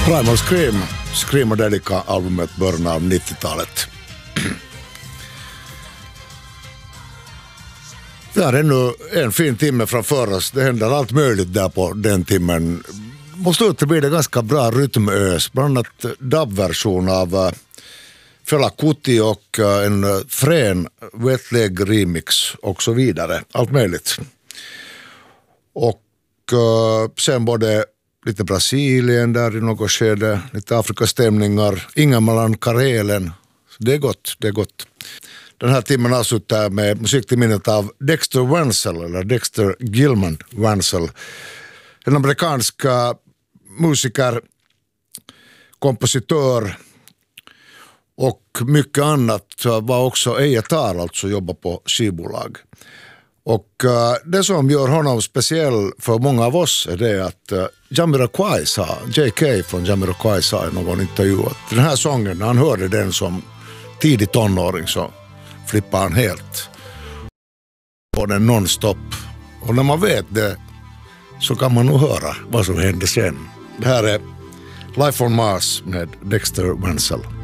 Primal Scream, Screamadelica-albumet början av 90-talet. Vi har ännu en fin timme framför oss. Det händer allt möjligt där på den timmen. Mot slutet blir det ganska bra rytmös. Bland annat dub-version av Fela Kuti och en frän wetleg remix och så vidare. Allt möjligt. Och sen både lite Brasilien där i något skede, lite Afrikastämningar, inga mellan Karelen. Det är gott, det är gott. Den här timmen avslutar med musik till minnet av Dexter Wansel, eller Dexter Gilman Wansel. En amerikansk musiker, kompositör och mycket annat, var också ejetär, alltså jobbar på skivbolag. Och det som gör honom speciell för många av oss är det att Jamiroquai sa, JK från Jamiroquai sa i någon intervju att den här sången, när han hörde den som tidig tonåring så flippar han helt på den nonstop. Och när man vet det så kan man nog höra vad som hände sen. Det här är Life on Mars med Dexter Wansel.